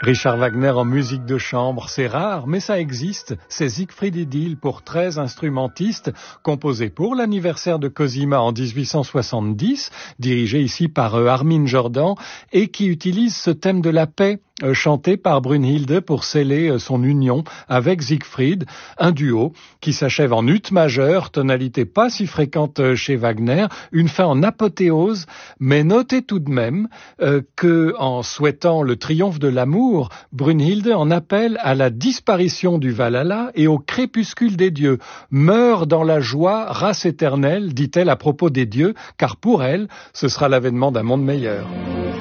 Richard Wagner en musique de chambre, c'est rare, mais ça existe. C'est Siegfried Idyll pour 13 instrumentistes, composé pour l'anniversaire de Cosima en 1870, dirigé ici par Armin Jordan, et qui utilise ce thème de la paix, chanté par Brünnhilde pour sceller son union avec Siegfried, un duo qui s'achève en ut majeur, tonalité pas si fréquente chez Wagner, une fin en apothéose, mais notez tout de même que, en souhaitant le triomphe de l'amour, Brünnhilde en appelle à la disparition du Valhalla et au crépuscule des dieux. Meurt dans la joie, race éternelle, dit-elle à propos des dieux, car pour elle, ce sera l'avènement d'un monde meilleur.